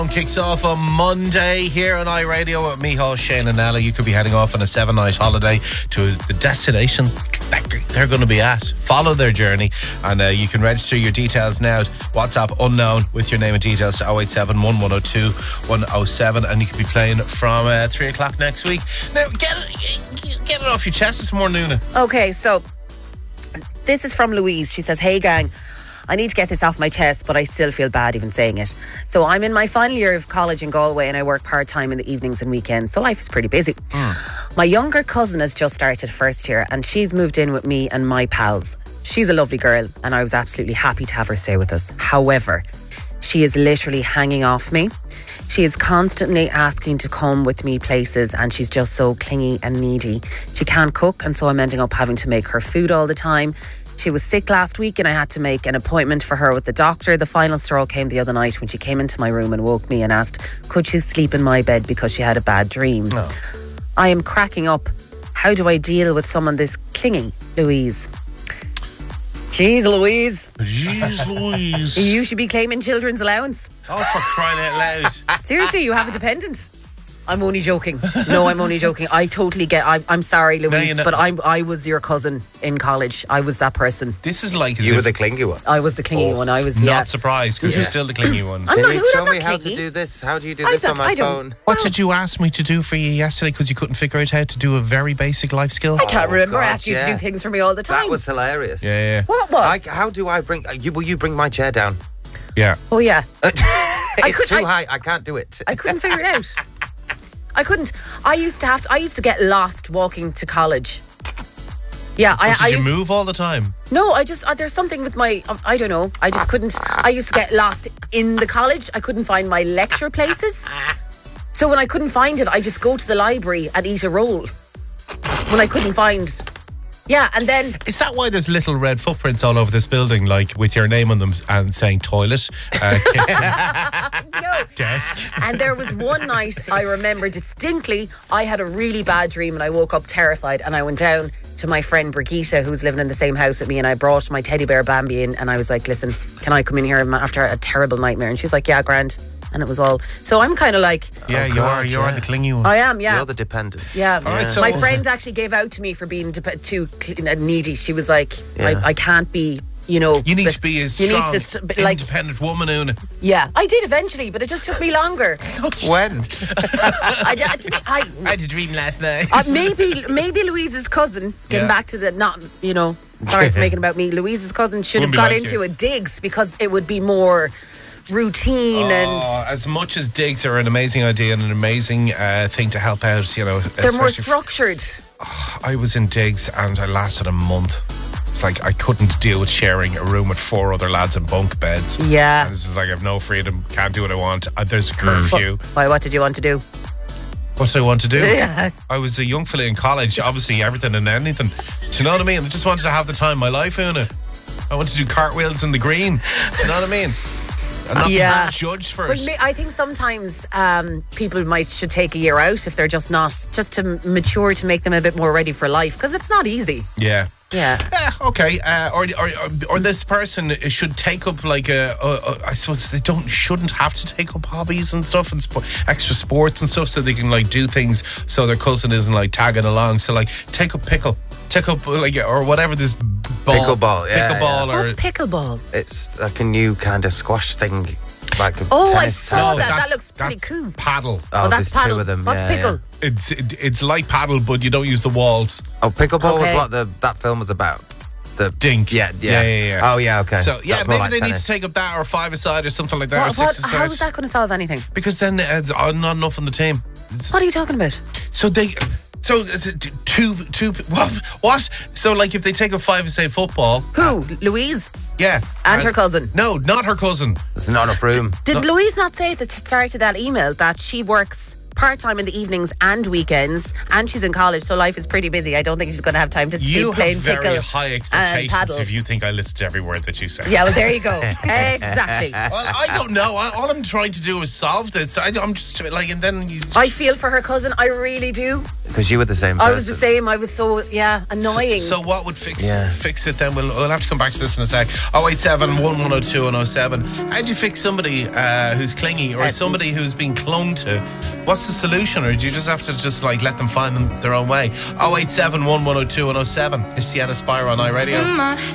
Kicks off on Monday here on iRadio with Micheál, Shane and Ella. You could be heading off on a 7-night holiday to the destination they're going to be at. Follow their journey and you can register your details now. WhatsApp unknown with your name and details to 087 1102 107 and you could be playing from 3 o'clock next week. Now get it off your chest this morning, Una. Okay, so this is from Louise. She says, hey gang, I need to get this off my chest, but I still feel bad even saying it. So I'm in my final year of college in Galway and I work part-time in the evenings and weekends, so life is pretty busy. My younger cousin has just started first year and she's moved in with me and my pals. She's a lovely girl and I was absolutely happy to have her stay with us. However, she is literally hanging off me. She is constantly asking to come with me places and she's just so clingy and needy. She can't cook and so I'm ending up having to make her food all the time. She was sick last week and I had to make an appointment for her with the doctor. The final straw came the other night when she came into my room and woke me and asked, could she sleep in my bed because she had a bad dream? No. I am cracking up. How do I deal with someone this clingy? Louise. Jeez, Louise. Jeez Louise. You should be claiming children's allowance. Oh, for crying out loud. Seriously, you have a dependent. I'm only joking. No, I'm only joking. I totally get. I'm sorry, Louise, but I was your cousin in college. I was that person. This is like you were the clingy one. I was the clingy one. I was not surprised because you're still the clingy one. I'm Can not, you show me not how clingy. to do this? How do you do this on my phone? What did you ask me to do for you yesterday because you couldn't figure out how to do a very basic life skill? I can't remember. God, I asked you to do things for me all the time. That was hilarious. Yeah. What was? How do I bring? Will you bring my chair down? Yeah. Oh yeah. It's too high. I can't do it. I couldn't figure it out. I couldn't. I used to get lost walking to college. Yeah, Did you move all the time? No, I just there's something with my I don't know. I just couldn't. I used to get lost in the college. I couldn't find my lecture places. So when I couldn't find it, I just go to the library and eat a roll. When I couldn't find. Yeah, and then... Is that why there's little red footprints all over this building, like with your name on them and saying toilet, kitchen, no. desk? And there was one night I remember distinctly, I had a really bad dream and I woke up terrified and I went down to my friend Brigitte, who's living in the same house with me, and I brought my teddy bear Bambi in and I was like, listen, can I come in here after a terrible nightmare? And she's like, yeah, grand. And it was all... So I'm kind of like... Yeah, you are the clingy one. I am, yeah. You're the dependent. Yeah. All right, so my friend actually gave out to me for being too needy. She was like, I can't be, you know... You need to be a strong, independent woman, Una. Yeah, I did eventually, but it just took me longer. When? I had a dream last night. Maybe Louise's cousin, getting back to the, not, you know, sorry for making about me, Louise's cousin should have got into a digs because it would be more... routine and as much as digs are an amazing idea and an amazing thing to help out, you know, they're more structured. I was in digs and I lasted a month. It's like I couldn't deal with sharing a room with 4 other lads in bunk beds. Yeah, and this is like I have no freedom, can't do what I want. There's a curfew. Why? What did you want to do? What did I want to do? Yeah. I was a young fella in college, obviously everything and anything. Do you know what I mean? I just wanted to have the time of my life, Una. I wanted to do cartwheels in the green. Do you know what I mean? And not be judged for it. I think sometimes people should take a year out if they're just to mature, to make them a bit more ready for life, because it's not easy. Yeah. Okay. Or this person should take up like I suppose they shouldn't have to take up hobbies and stuff and extra sports and stuff so they can like do things so their cousin isn't like tagging along. So like take up like or whatever this ball. Pickleball, Pickleball. yeah. Or what's pickleball? It's like a new kind of squash thing. Like I saw that. That looks pretty cool. Paddle. Oh, that's there's paddle. 2 of them. What's pickle? Yeah. It's like paddle, but you don't use the walls. Oh, pickleball Okay. was what that film was about. The Dink. Yeah. Oh yeah. Okay. So yeah, That's more maybe like they need tennis. to take up that or 5-a-side or something like that. Or 6-a-side. How is that going to solve anything? Because then not enough on the team. What are you talking about? So it's two. What? So like if they take a 5-a-side football. Who? Louise? Yeah. And her cousin? No, not her cousin. There's not enough room. Did Louise not say at the start of that email that she works part-time in the evenings and weekends and she's in college, so life is pretty busy? I don't think she's going to have time to You play have very pickle high and expectations paddle. if you think I listen to every word that you say. Yeah, well, there you go. Exactly. Well, I don't know. All I'm trying to do is solve this. I'm just like, and then you... I feel for her cousin. I really do. Because you were the same I person. was the same. I was so, annoying. So what would fix Yeah. fix it then? We'll have to come back to this in a sec. 087 1102 107. How'd you fix somebody who's clingy or somebody who's been clung to? What's the solution? Or do you just have to just like let them find their own way? 087 1102 107. It's Sienna Spire on iRadio.